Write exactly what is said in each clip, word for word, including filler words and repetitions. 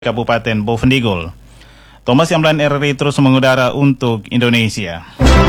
Kabupaten Bovendigul. Thomas Yamlan R R I terus mengudara untuk Indonesia.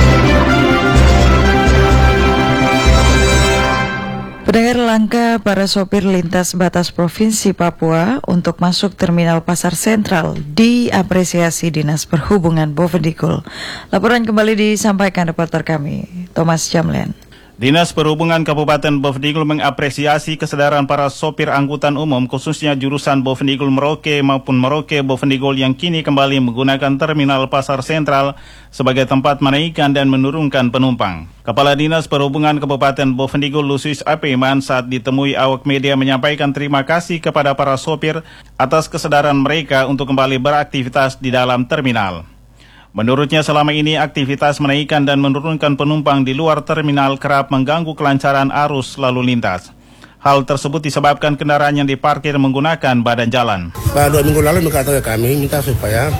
Pendengar, langkah para sopir lintas batas Provinsi Papua untuk masuk Terminal Pasar Sentral diapresiasi Dinas Perhubungan Bovendigul. Laporan kembali disampaikan reporter kami, Thomas Yamlan. Dinas Perhubungan Kabupaten Bovendigul mengapresiasi kesadaran para sopir angkutan umum khususnya jurusan Bovendigul Merauke maupun Merauke Bovendigul yang kini kembali menggunakan Terminal Pasar Sentral sebagai tempat menaikkan dan menurunkan penumpang. Kepala Dinas Perhubungan Kabupaten Bovendigul Lusius Apeman saat ditemui awak media menyampaikan terima kasih kepada para sopir atas kesadaran mereka untuk kembali beraktivitas di dalam terminal. Menurutnya selama ini aktivitas menaikkan dan menurunkan penumpang di luar terminal kerap mengganggu kelancaran arus lalu lintas. Hal tersebut disebabkan kendaraan yang diparkir menggunakan badan jalan. Pada dua minggu lalu berkata kami minta supaya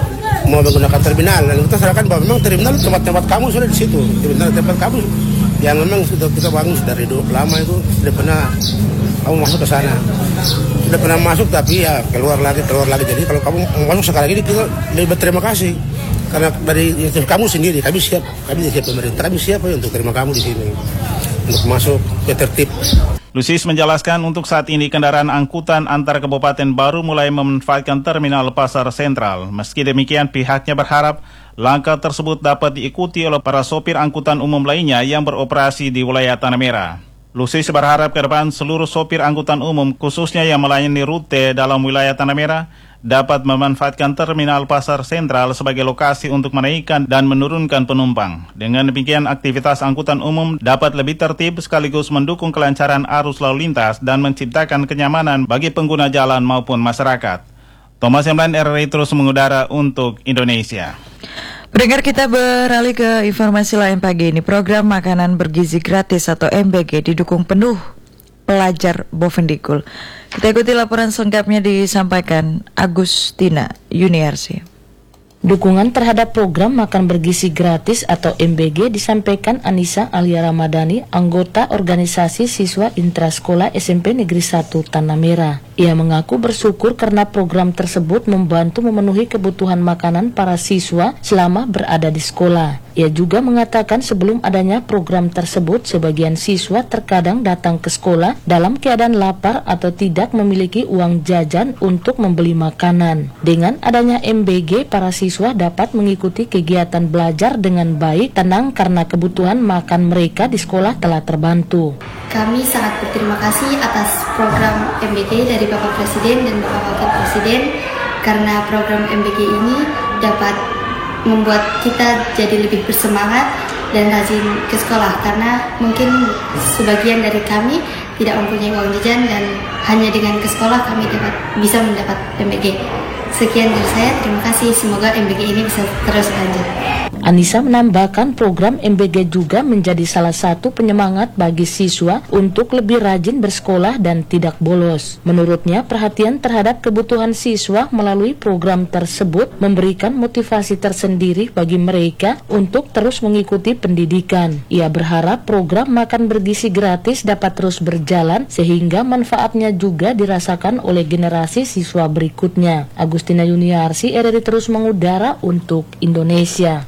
mau menggunakan terminal, dan kita serahkan bahwa memang terminal tempat-tempat kamu sudah di situ. Terminal tempat kamu yang memang sudah kita bangun dari dulu lama itu sudah pernah kamu masuk ke sana. Sudah pernah masuk tapi ya keluar lagi, keluar lagi. Jadi kalau kamu mau masuk sekali lagi kita lebih berterima kasih. Karena dari inisiatif kamu sendiri, kami siap, kami siap pemerintah, kami siap ya, untuk terima kamu di sini, untuk masuk ke tertib. Lusius menjelaskan untuk saat ini kendaraan angkutan antar kabupaten baru mulai memanfaatkan Terminal Pasar Sentral. Meski demikian, pihaknya berharap langkah tersebut dapat diikuti oleh para sopir angkutan umum lainnya yang beroperasi di wilayah Tanah Merah. Lusius berharap ke depan seluruh sopir angkutan umum, khususnya yang melayani rute dalam wilayah Tanah Merah, dapat memanfaatkan Terminal Pasar Sentral sebagai lokasi untuk menaikkan dan menurunkan penumpang. Dengan demikian, aktivitas angkutan umum dapat lebih tertib sekaligus mendukung kelancaran arus lalu lintas dan menciptakan kenyamanan bagi pengguna jalan maupun masyarakat. Thomas Yamlan R R I terus mengudara untuk Indonesia. Pendengar, kita beralih ke informasi lain pagi ini. Program makanan bergizi gratis atau M B G didukung penuh pelajar Bovendigul. Kita ikuti laporan selengkapnya disampaikan Agustina Yuniarsi. Dukungan terhadap program makan bergizi gratis atau M B G disampaikan Anissa Alia Ramadhani, anggota organisasi siswa intrasekolah S M P Negeri satu Tanah Merah. Ia mengaku bersyukur karena program tersebut membantu memenuhi kebutuhan makanan para siswa selama berada di sekolah. Ia juga mengatakan sebelum adanya program tersebut, sebagian siswa terkadang datang ke sekolah dalam keadaan lapar atau tidak memiliki uang jajan untuk membeli makanan. Dengan adanya M B G, para siswa dapat mengikuti kegiatan belajar dengan baik, tenang karena kebutuhan makan mereka di sekolah telah terbantu. Kami sangat berterima kasih atas program M B G dari Bapak Presiden dan Bapak Wakil Presiden, karena program M B G ini dapat membuat kita jadi lebih bersemangat dan rajin ke sekolah, karena mungkin sebagian dari kami tidak mempunyai uang jajan dan hanya dengan ke sekolah kami dapat bisa mendapat M B G. Sekian dari saya, terima kasih, semoga M B G ini bisa terus lanjut. Anissa menambahkan program M B G juga menjadi salah satu penyemangat bagi siswa untuk lebih rajin bersekolah dan tidak bolos. Menurutnya, perhatian terhadap kebutuhan siswa melalui program tersebut memberikan motivasi tersendiri bagi mereka untuk terus mengikuti pendidikan. Ia berharap program makan bergizi gratis dapat terus berjalan sehingga manfaatnya juga dirasakan oleh generasi siswa berikutnya. Agustina Yuniarsi, R R I terus mengudara untuk Indonesia.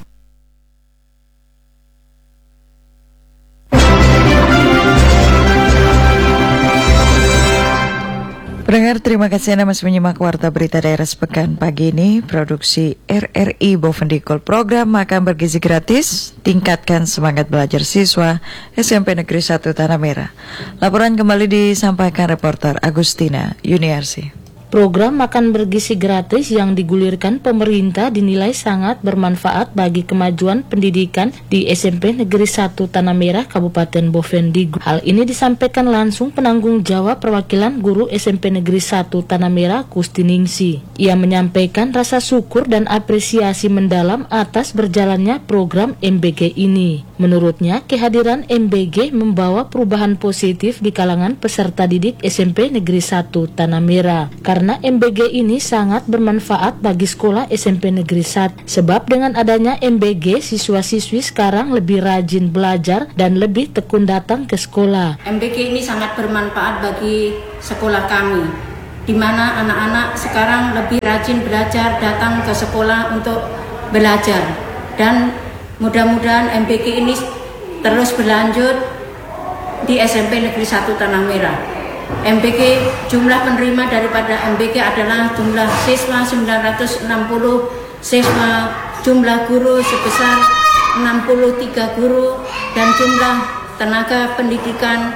Pendengar, terima kasih Anda masih menyimak Warta Berita Daerah Sepekan pagi ini, produksi R R I Bovendigul. Program makan bergizi gratis, tingkatkan semangat belajar siswa S M P Negeri satu Tanah Merah. Laporan kembali disampaikan reporter Agustina Yuniarsi. Program makan bergizi gratis yang digulirkan pemerintah dinilai sangat bermanfaat bagi kemajuan pendidikan di S M P Negeri satu Tanah Merah, Kabupaten Bovendigul. Hal ini disampaikan langsung penanggung jawab perwakilan guru S M P Negeri satu Tanah Merah, Kustiningsi. Ia menyampaikan rasa syukur dan apresiasi mendalam atas berjalannya program M B G ini. Menurutnya, kehadiran M B G membawa perubahan positif di kalangan peserta didik S M P Negeri satu Tanah Merah. Karena M B G ini sangat bermanfaat bagi sekolah S M P Negeri satu. Sebab dengan adanya M B G, siswa-siswi sekarang lebih rajin belajar dan lebih tekun datang ke sekolah. M B G ini sangat bermanfaat bagi sekolah kami. di mana anak-anak sekarang lebih rajin belajar, datang ke sekolah untuk belajar. Dan mudah-mudahan M B G ini terus berlanjut di S M P Negeri satu Tanah Merah. M B G, jumlah penerima daripada M B G adalah jumlah siswa sembilan ratus enam puluh siswa, jumlah guru sebesar enam puluh tiga guru, dan jumlah tenaga pendidikan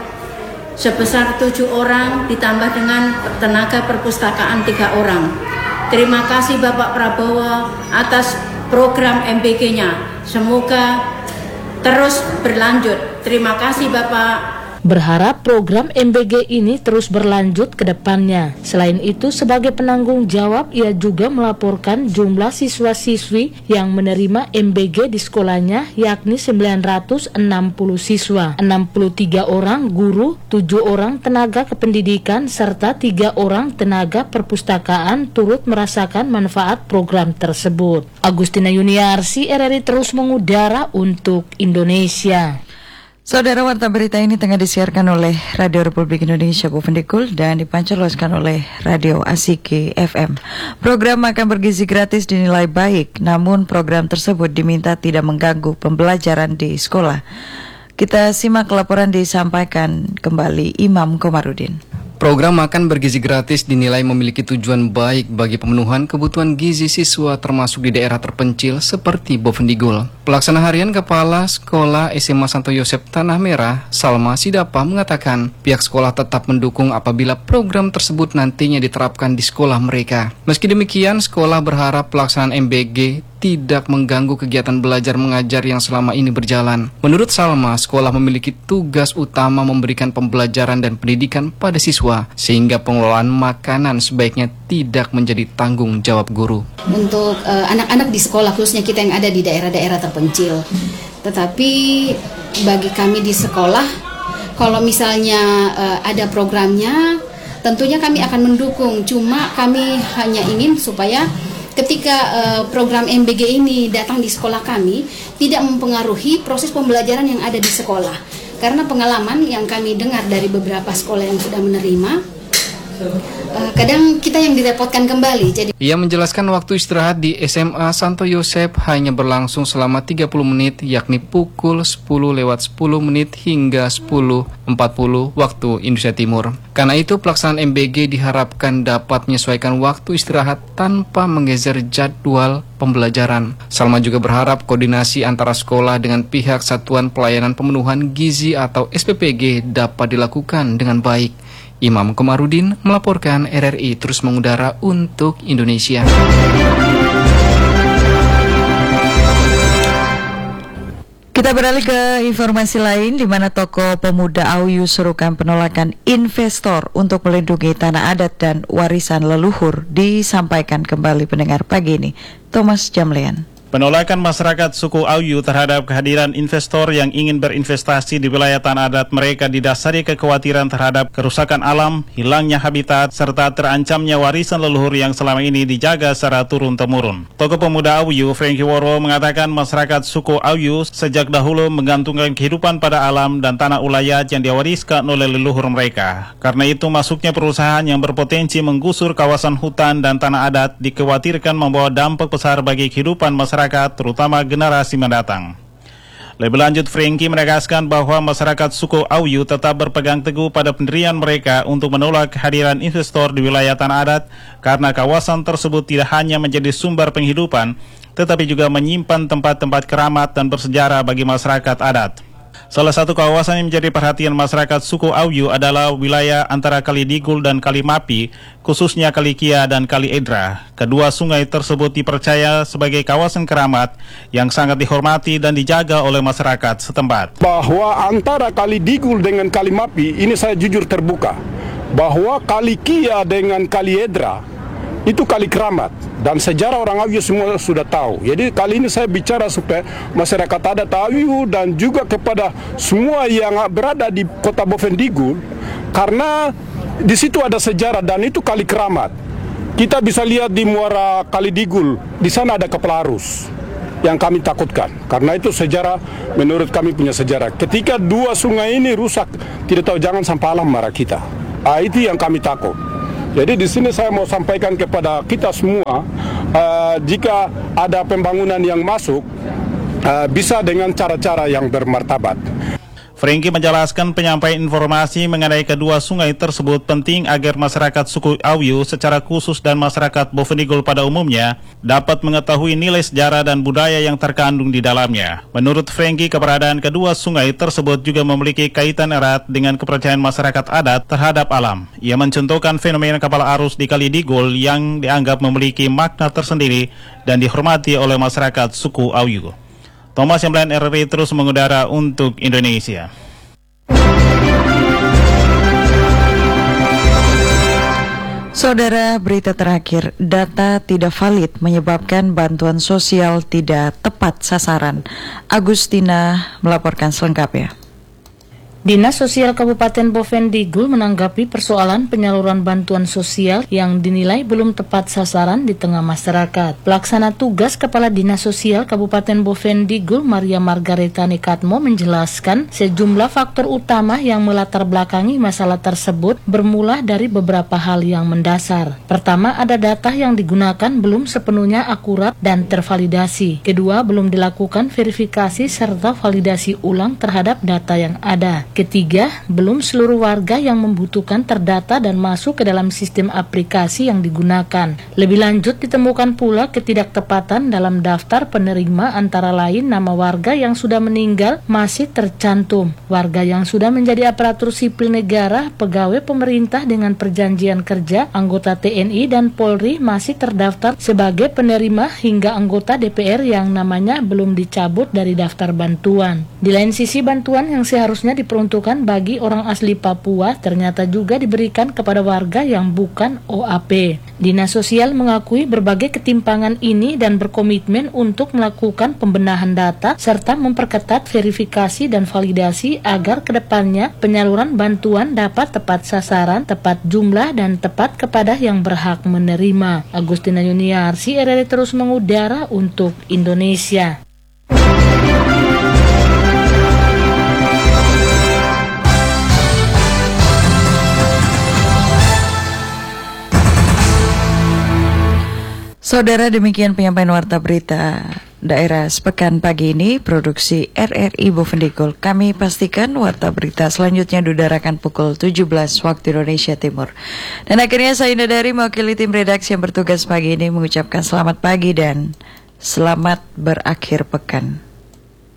sebesar tujuh orang ditambah dengan tenaga perpustakaan tiga orang. Terima kasih Bapak Prabowo atas program M B G-nya. Semoga terus berlanjut. Terima kasih Bapak. Berharap program M B G ini terus berlanjut ke depannya. Selain itu, sebagai penanggung jawab, ia juga melaporkan jumlah siswa-siswi yang menerima M B G di sekolahnya, yakni sembilan ratus enam puluh siswa, enam puluh tiga orang guru, tujuh orang tenaga kependidikan, serta tiga orang tenaga perpustakaan turut merasakan manfaat program tersebut. Agustina Yuniarsi, R R I terus mengudara untuk Indonesia. Saudara, warta berita ini tengah disiarkan oleh Radio Republik Indonesia Bovendikul dan dipancarloskan oleh Radio Asiki F M. Program makan bergizi gratis dinilai baik, namun program tersebut diminta tidak mengganggu pembelajaran di sekolah. Kita simak laporan disampaikan kembali Imam Komarudin. Program makan bergizi gratis dinilai memiliki tujuan baik bagi pemenuhan kebutuhan gizi siswa termasuk di daerah terpencil seperti Bovendigul. Pelaksana harian Kepala Sekolah S M A Santo Yosep Tanah Merah, Salma Sidapa, mengatakan pihak sekolah tetap mendukung apabila program tersebut nantinya diterapkan di sekolah mereka. Meski demikian, sekolah berharap pelaksanaan M B G tidak mengganggu kegiatan belajar mengajar yang selama ini berjalan. Menurut Salma, sekolah memiliki tugas utama memberikan pembelajaran dan pendidikan pada siswa, sehingga pengelolaan makanan sebaiknya tidak menjadi tanggung jawab guru. Untuk uh, anak-anak di sekolah, khususnya kita yang ada di daerah-daerah terpencil. Tetapi bagi kami di sekolah, kalau misalnya uh, ada programnya, tentunya kami akan mendukung. Cuma kami hanya ingin supaya ketika uh, program M B G ini datang di sekolah kami, tidak mempengaruhi proses pembelajaran yang ada di sekolah. Karena pengalaman yang kami dengar dari beberapa sekolah yang sudah menerima, uh, kadang kita yang direpotkan kembali. Jadi ia menjelaskan waktu istirahat di S M A Santo Yosep hanya berlangsung selama tiga puluh menit, yakni pukul sepuluh lewat sepuluh menit hingga sepuluh empat puluh waktu Indonesia Timur. Karena itu pelaksanaan M B G diharapkan dapat menyesuaikan waktu istirahat tanpa menggeser jadwal pembelajaran. Salma juga berharap koordinasi antara sekolah dengan pihak Satuan Pelayanan Pemenuhan Gizi atau S P P G dapat dilakukan dengan baik. Imam Komarudin melaporkan, R R I terus mengudara untuk Indonesia. Kita beralih ke informasi lain, di mana tokoh pemuda A U Y serukan penolakan investor untuk melindungi tanah adat dan warisan leluhur disampaikan kembali pendengar pagi ini. Thomas Jamlean. Penolakan masyarakat suku A U Y terhadap kehadiran investor yang ingin berinvestasi di wilayah tanah adat mereka didasari kekhawatiran terhadap kerusakan alam, hilangnya habitat, serta terancamnya warisan leluhur yang selama ini dijaga secara turun-temurun. Tokoh pemuda A U Y, Frankie Woro, mengatakan masyarakat suku A U Y sejak dahulu menggantungkan kehidupan pada alam dan tanah ulayat yang diwariskan oleh leluhur mereka. Karena itu, masuknya perusahaan yang berpotensi menggusur kawasan hutan dan tanah adat dikhawatirkan membawa dampak besar bagi kehidupan masyarakat, terutama generasi mendatang. Lebih lanjut, Frankie menegaskan bahwa masyarakat suku A U Y tetap berpegang teguh pada pendirian mereka untuk menolak kehadiran investor di wilayah tanah adat karena kawasan tersebut tidak hanya menjadi sumber penghidupan, tetapi juga menyimpan tempat-tempat keramat dan bersejarah bagi masyarakat adat. Salah satu kawasan yang menjadi perhatian masyarakat suku A U Y adalah wilayah antara Kali Digul dan Kali Mapi, khususnya Kali Kia dan Kali Edra. Kedua sungai tersebut dipercaya sebagai kawasan keramat yang sangat dihormati dan dijaga oleh masyarakat setempat. Bahwa antara Kali Digul dengan Kali Mapi, ini saya jujur terbuka, bahwa Kali Kia dengan Kali Edra itu kali keramat, dan sejarah orang A U Y semua sudah tahu. Jadi kali ini saya bicara supaya masyarakat adat A U Y dan juga kepada semua yang berada di kota Bovendigul, karena di situ ada sejarah dan itu kali keramat. Kita bisa lihat di Muara Kali Digul, di sana ada kepala arus yang kami takutkan, karena itu sejarah, menurut kami punya sejarah. Ketika dua sungai ini rusak, tidak tahu, jangan sampai alam marah kita. Ah, itu yang kami takut. Jadi di sini saya mau sampaikan kepada kita semua, uh, jika ada pembangunan yang masuk, uh, bisa dengan cara-cara yang bermartabat. Franky menjelaskan penyampaian informasi mengenai kedua sungai tersebut penting agar masyarakat suku Auyu secara khusus dan masyarakat Bovendigul pada umumnya dapat mengetahui nilai sejarah dan budaya yang terkandung di dalamnya. Menurut Franky, keberadaan kedua sungai tersebut juga memiliki kaitan erat dengan kepercayaan masyarakat adat terhadap alam. Ia mencontohkan fenomena kapal arus di Kali Digul yang dianggap memiliki makna tersendiri dan dihormati oleh masyarakat suku Auyu. Thomas Yamblan R R I terus mengudara untuk Indonesia. Saudara, berita terakhir, data tidak valid menyebabkan bantuan sosial tidak tepat sasaran. Agustina melaporkan selengkapnya. Dinas Sosial Kabupaten Bovendigul menanggapi persoalan penyaluran bantuan sosial yang dinilai belum tepat sasaran di tengah masyarakat. Pelaksana tugas Kepala Dinas Sosial Kabupaten Bovendigul, Maria Margareta Nekatmo, menjelaskan sejumlah faktor utama yang melatar belakangi masalah tersebut bermula dari beberapa hal yang mendasar. Pertama, ada data yang digunakan belum sepenuhnya akurat dan tervalidasi. Kedua, belum dilakukan verifikasi serta validasi ulang terhadap data yang ada. Ketiga, belum seluruh warga yang membutuhkan terdata dan masuk ke dalam sistem aplikasi yang digunakan. Lebih lanjut, ditemukan pula ketidaktepatan dalam daftar penerima, antara lain nama warga yang sudah meninggal masih tercantum, warga yang sudah menjadi aparatur sipil negara, pegawai pemerintah dengan perjanjian kerja, anggota T N I dan Polri masih terdaftar sebagai penerima, hingga anggota D P R yang namanya belum dicabut dari daftar bantuan. Di lain sisi, bantuan yang seharusnya diperuntukkan Untukan bagi orang asli Papua ternyata juga diberikan kepada warga yang bukan O A P. Dinas Sosial mengakui berbagai ketimpangan ini dan berkomitmen untuk melakukan pembenahan data serta memperketat verifikasi dan validasi agar kedepannya penyaluran bantuan dapat tepat sasaran, tepat jumlah, dan tepat kepada yang berhak menerima. Agustina Yuniarsi, R R I terus mengudara untuk Indonesia. Saudara, demikian penyampaian warta berita daerah sepekan pagi ini, produksi R R I Bovendigul. Kami pastikan warta berita selanjutnya diudarakan pukul tujuh belas waktu Indonesia Timur. Dan akhirnya saya Indah Dari mewakili tim redaksi yang bertugas pagi ini mengucapkan selamat pagi dan selamat berakhir pekan.